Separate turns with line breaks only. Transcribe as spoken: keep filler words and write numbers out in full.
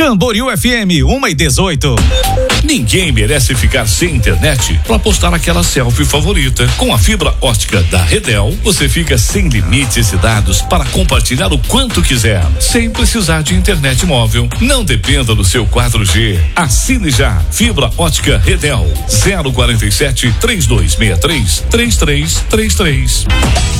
Camboriú F M, uma e dezoito.
Ninguém merece ficar sem internet para postar aquela selfie favorita. Com a fibra ótica da Redel, você fica sem limites e dados para compartilhar o quanto quiser, sem precisar de internet móvel. Não dependa do seu quatro G. Assine já. Fibra ótica Redel. zero quarenta e sete, trinta e dois sessenta e três, trinta e três trinta e três.